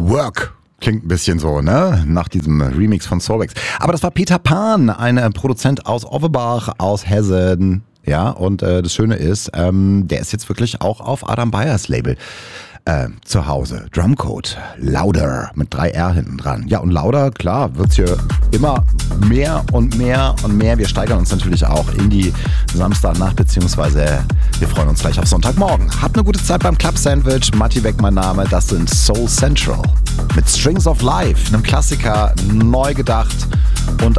Work. Klingt ein bisschen so, ne? Nach diesem Remix von Soulwax. Aber das war Peter Pan, ein Produzent aus Offenbach, aus Hessen. Ja, und das Schöne ist, der ist jetzt wirklich auch auf Adam Beyers Label zu Hause. Drumcode, Louder, mit 3 R hinten dran. Ja, und Louder, klar, wird's hier immer mehr und mehr und mehr. Wir steigern uns natürlich auch in die Samstagnacht, beziehungsweise wir freuen uns gleich auf Sonntagmorgen. Habt eine gute Zeit beim Club Sandwich. Matti Beck mein Name, das sind Soul Central. Mit Strings of Life, einem Klassiker, neu gedacht und